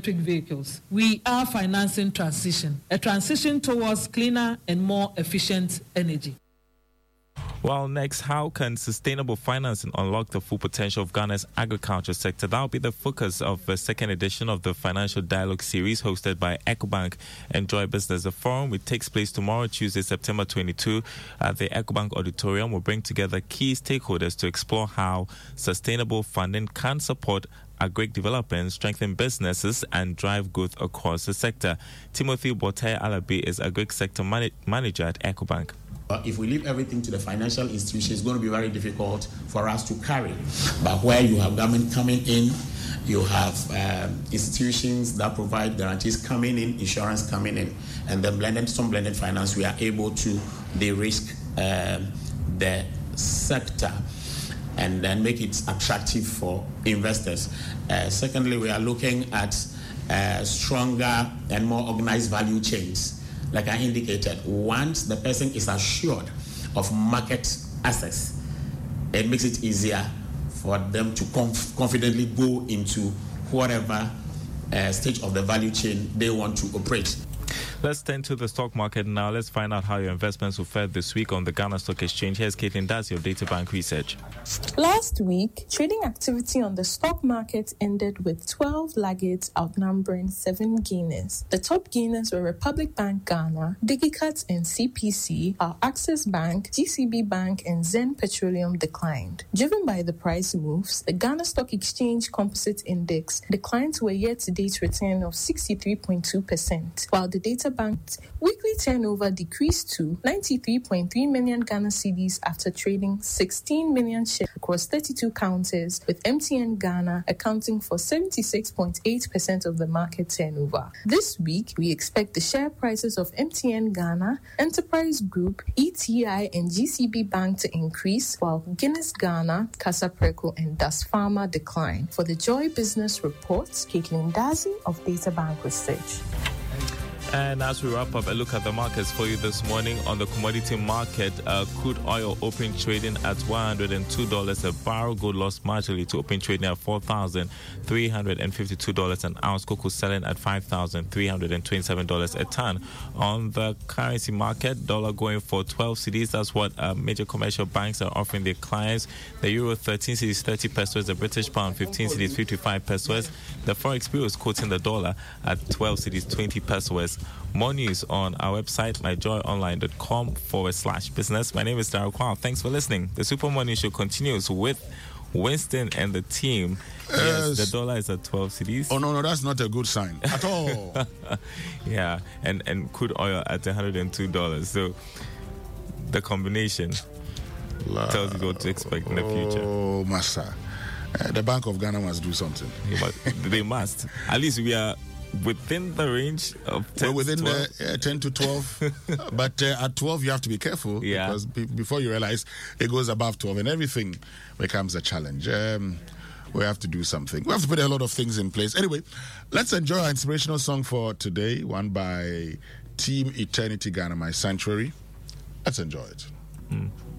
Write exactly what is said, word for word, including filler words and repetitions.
electric vehicles. We are financing transition, a transition towards cleaner and more efficient energy. Well, next, how can sustainable financing unlock the full potential of Ghana's agriculture sector? That will be the focus of the second edition of the Financial Dialogue series hosted by EcoBank and Joy Business. The forum, which takes place tomorrow, Tuesday, September twenty-second, at the EcoBank Auditorium, will bring together key stakeholders to explore how sustainable funding can support agri development, strengthen businesses, and drive growth across the sector. Timothy Botai Alabi is agri sector man- manager at EcoBank. Uh, if we leave everything to the financial institutions, it's going to be very difficult for us to carry. But where you have government coming in, you have um, institutions that provide guarantees coming in, insurance coming in, and then blended, some blended finance, we are able to de-risk um, the sector and then make it attractive for investors. Uh, secondly, we are looking at uh, stronger and more organized value chains. Like I indicated, once the person is assured of market access, it makes it easier for them to conf- confidently go into whatever uh, stage of the value chain they want to operate. Let's turn to the stock market now. Let's find out how your investments will fare this week on the Ghana Stock Exchange. Here's Caitlin, that's your Data Bank research. Last week, trading activity on the stock market ended with twelve laggards outnumbering seven gainers. The top gainers were Republic Bank Ghana, Digicut and C P C, while Access Bank, G C B Bank and Zen Petroleum declined. Driven by the price moves, the Ghana Stock Exchange Composite Index declined to a year-to-date return of sixty-three point two percent, while the Data Bank's weekly turnover decreased to ninety-three point three million Ghana cedis after trading sixteen million shares across thirty-two counters, with M T N Ghana accounting for seventy-six point eight percent of the market turnover. This week, we expect the share prices of M T N Ghana, Enterprise Group, E T I, and G C B Bank to increase, while Guinness Ghana, Casa Preco, and Das Pharma decline. For the Joy Business Report, Caitlin Dazi of Data Bank Research. And as we wrap up a look at the markets for you this morning, on the commodity market, uh, crude oil open trading at one hundred two dollars a barrel. Gold lost marginally to open trading at four thousand three hundred fifty-two dollars an ounce. Cocoa selling at five thousand three hundred twenty-seven dollars a ton. On the currency market, dollar going for twelve cedis. That's what uh, major commercial banks are offering their clients. The euro thirteen cedis, thirty pesos. The British pound fifteen cedis, fifty-five pesos. The Forex Bureau is quoting the dollar at twelve cedis, twenty pesos. More news on our website, myjoyonline.com forward slash business. My name is Darryl Kwao. Thanks for listening. The Super Morning Show continues with Winston and the team. Yes, yes, the dollar is at twelve cedis. Oh, no, no, that's not a good sign at all. Yeah, and, and crude oil at one hundred two dollars. So the combination La, tells you what to expect in the future. Oh, master. Uh, the Bank of Ghana must do something. But they must. At least we are within the range of ten well, within to twelve. The, uh, ten to twelve. But uh, at twelve, you have to be careful. Yeah. Because be- before you realize it goes above twelve and everything becomes a challenge. Um, we have to do something. We have to put a lot of things in place. Anyway, let's enjoy our inspirational song for today, one by Team Eternity Ghana, My Sanctuary. Let's enjoy it. Mm.